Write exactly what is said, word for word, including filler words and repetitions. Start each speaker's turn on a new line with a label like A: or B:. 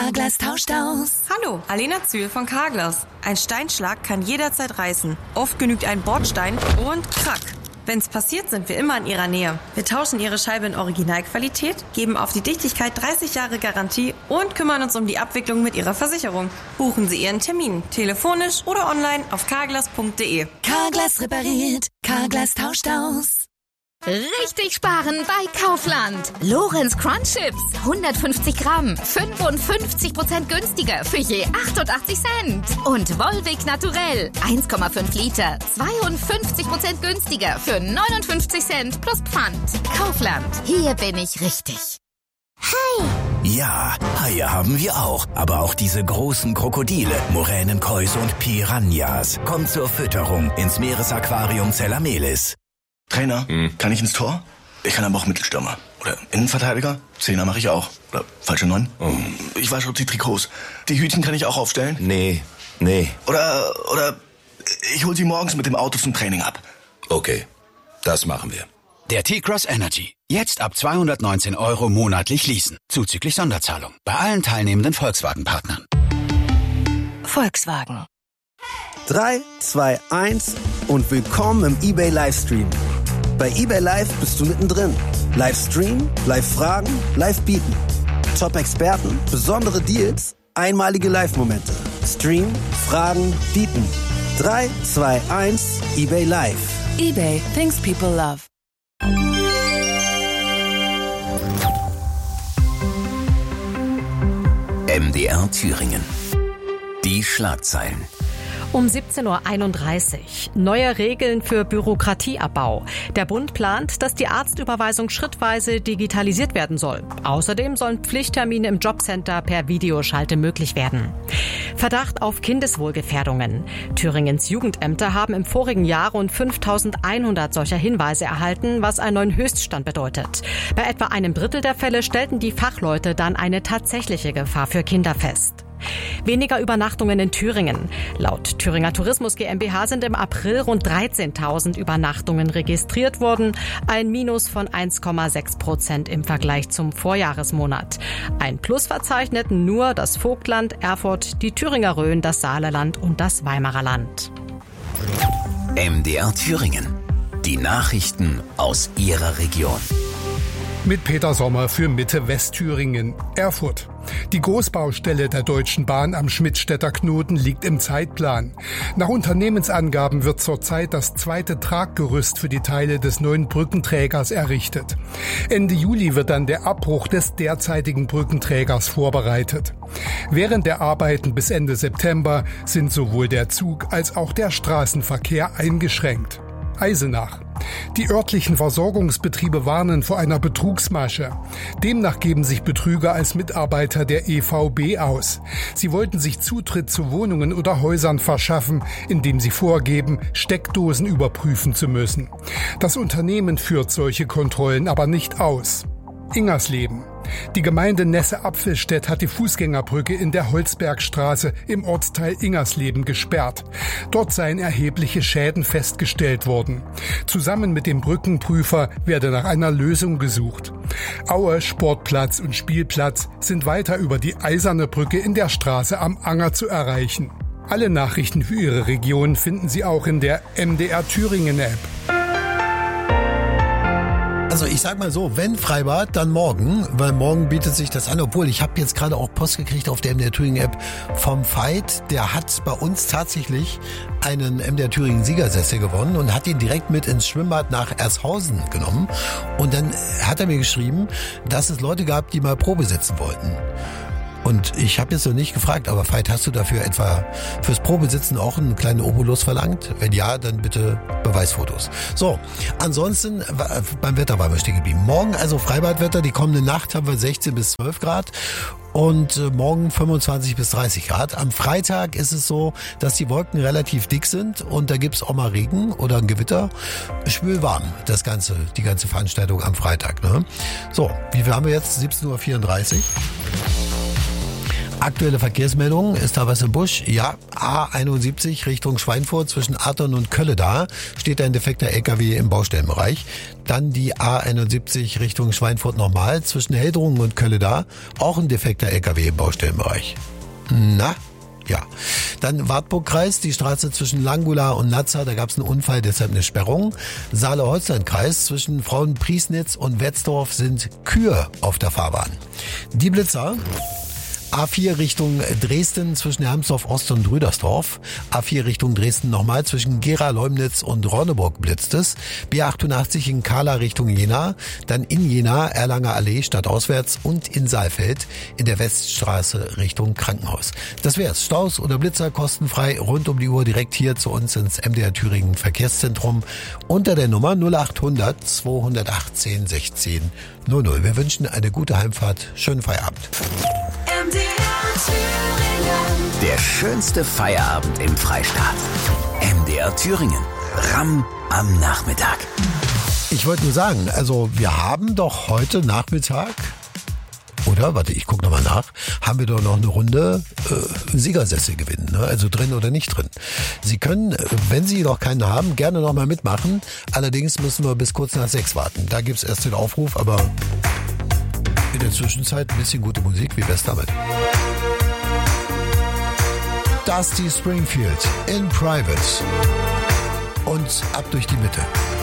A: Carglass tauscht aus.
B: Hallo, Alena Zühl von Carglass. Ein Steinschlag kann jederzeit reißen. Oft genügt ein Bordstein und krack. Wenn's passiert, sind wir immer in Ihrer Nähe. Wir tauschen Ihre Scheibe in Originalqualität, geben auf die Dichtigkeit dreißig Jahre Garantie und kümmern uns um die Abwicklung mit Ihrer Versicherung. Buchen Sie Ihren Termin, telefonisch oder online auf carglass punkt de.
A: Carglass repariert, Carglass tauscht aus.
C: Richtig sparen bei Kaufland. Lorenz Crunch Chips, hundertfünfzig Gramm, fünfundfünfzig Prozent günstiger für je achtundachtzig Cent. Und Volvic Naturell, eins Komma fünf Liter, zweiundfünfzig Prozent günstiger für neunundfünfzig Cent plus Pfand. Kaufland, hier bin ich richtig.
D: Hai! Ja, Haie haben wir auch. Aber auch diese großen Krokodile, Muränen, Käuse und Piranhas. Kommt zur Fütterung ins Meeresaquarium Zellamelis.
E: Trainer, hm. kann ich ins Tor? Ich kann aber auch Mittelstürmer. Oder Innenverteidiger? Zehner mache ich auch. Oder falsche Neun? Oh. Ich wasche die Trikots. Die Hütchen kann ich auch aufstellen?
F: Nee, nee.
E: Oder, oder ich hol sie morgens mit dem Auto zum Training ab.
F: Okay, das machen wir.
G: Der T-Cross Energy. Jetzt ab zweihundertneunzehn Euro monatlich leasen. Zuzüglich Sonderzahlung. Bei allen teilnehmenden Volkswagen-Partnern.
A: Volkswagen.
H: drei, zwei, eins und willkommen im eBay Livestream. Bei eBay Live bist du mittendrin. Livestream, Live-Fragen, Live-Bieten. Top-Experten, besondere Deals, einmalige Live-Momente. Stream, Fragen, Bieten. drei, zwei, eins, eBay Live.
A: eBay, things people love.
D: M D R Thüringen. Die Schlagzeilen.
I: Um siebzehn Uhr einunddreißig. Neue Regeln für Bürokratieabbau. Der Bund plant, dass die Arztüberweisung schrittweise digitalisiert werden soll. Außerdem sollen Pflichttermine im Jobcenter per Videoschalte möglich werden. Verdacht auf Kindeswohlgefährdungen. Thüringens Jugendämter haben im vorigen Jahr rund fünftausendeinhundert solcher Hinweise erhalten, was einen neuen Höchststand bedeutet. Bei etwa einem Drittel der Fälle stellten die Fachleute dann eine tatsächliche Gefahr für Kinder fest. Weniger Übernachtungen in Thüringen. Laut Thüringer Tourismus GmbH sind im April rund dreizehntausend Übernachtungen registriert worden, ein Minus von eins Komma sechs Prozent im Vergleich zum Vorjahresmonat. Ein Plus verzeichneten nur das Vogtland, Erfurt, die Thüringer Rhön, das Saarland und das Weimarer Land.
D: M D R Thüringen. Die Nachrichten aus Ihrer Region.
J: Mit Peter Sommer für Mitte Westthüringen, Erfurt. Die Großbaustelle der Deutschen Bahn am Schmidtstädter Knoten liegt im Zeitplan. Nach Unternehmensangaben wird zurzeit das zweite Traggerüst für die Teile des neuen Brückenträgers errichtet. Ende Juli wird dann der Abbruch des derzeitigen Brückenträgers vorbereitet. Während der Arbeiten bis Ende September sind sowohl der Zug- als auch der Straßenverkehr eingeschränkt. Eisenach. Die örtlichen Versorgungsbetriebe warnen vor einer Betrugsmasche. Demnach geben sich Betrüger als Mitarbeiter der E V B aus. Sie wollten sich Zutritt zu Wohnungen oder Häusern verschaffen, indem sie vorgeben, Steckdosen überprüfen zu müssen. Das Unternehmen führt solche Kontrollen aber nicht aus. Ingersleben. Die Gemeinde Nesse-Apfelstedt hat die Fußgängerbrücke in der Holzbergstraße im Ortsteil Ingersleben gesperrt. Dort seien erhebliche Schäden festgestellt worden. Zusammen mit dem Brückenprüfer werde nach einer Lösung gesucht. Aue, Sportplatz und Spielplatz sind weiter über die Eiserne Brücke in der Straße am Anger zu erreichen. Alle Nachrichten für Ihre Region finden Sie auch in der M D R Thüringen App.
K: Also ich sag mal so, wenn Freibad, dann morgen, weil morgen bietet sich das an, obwohl ich habe jetzt gerade auch Post gekriegt auf der M D R Thüringen App vom Veit, der hat bei uns tatsächlich einen M D R Thüringen Siegersessel gewonnen und hat ihn direkt mit ins Schwimmbad nach Ershausen genommen und dann hat er mir geschrieben, dass es Leute gab, die mal Probe sitzen wollten. Und ich habe jetzt noch nicht gefragt, aber Veit, hast du dafür etwa fürs Probesitzen auch einen kleinen Obolus verlangt? Wenn ja, dann bitte Beweisfotos. So, ansonsten beim Wetter waren wir stehen geblieben. Morgen also Freibadwetter, die kommende Nacht haben wir sechzehn bis zwölf Grad und morgen fünfundzwanzig bis dreißig Grad. Am Freitag ist es so, dass die Wolken relativ dick sind und da gibt's auch mal Regen oder ein Gewitter. Schwül warm, das Ganze, die ganze Veranstaltung am Freitag. Ne? So, wie viel haben wir jetzt? siebzehn Uhr vierunddreißig. Aktuelle Verkehrsmeldung, ist da was im Busch? Ja, A einundsiebzig Richtung Schweinfurt zwischen Adern und Kölle da steht ein defekter L K W im Baustellenbereich. Dann die A einundsiebzig Richtung Schweinfurt nochmal zwischen Heldrungen und Kölle da, auch ein defekter L K W im Baustellenbereich. Na? Ja. Dann Wartburg-Kreis, die Straße zwischen Langula und Nazza, da gab es einen Unfall, deshalb eine Sperrung. Saale-Holstein-Kreis zwischen Frauenpriesnitz und Wetzdorf sind Kühe auf der Fahrbahn. Die Blitzer. A vier Richtung Dresden zwischen Hermsdorf Ost und Rüdersdorf. A vier Richtung Dresden nochmal zwischen Gera, Leumnitz und Ronneburg blitzt es. B achtundachtzig in Kahla Richtung Jena. Dann in Jena, Erlanger Allee stadtauswärts und in Saalfeld in der Weststraße Richtung Krankenhaus. Das wär's. Staus oder Blitzer kostenfrei rund um die Uhr direkt hier zu uns ins M D R Thüringen Verkehrszentrum unter der Nummer null achthundert zweihundertachtzehn sechzehn null null. Wir wünschen eine gute Heimfahrt. Schönen Feierabend.
D: Der schönste Feierabend im Freistaat. M D R Thüringen. Ramm am Nachmittag.
K: Ich wollte nur sagen, also wir haben doch heute Nachmittag, oder, warte, ich gucke nochmal nach, haben wir doch noch eine Runde äh, Siegersessel gewinnen, ne? Also drin oder nicht drin. Sie können, wenn Sie noch keinen haben, gerne nochmal mitmachen. Allerdings müssen wir bis kurz nach sechs warten. Da gibt's erst den Aufruf, aber in der Zwischenzeit ein bisschen gute Musik. Wie wär's damit? Dusty Springfield in Private und ab durch die Mitte.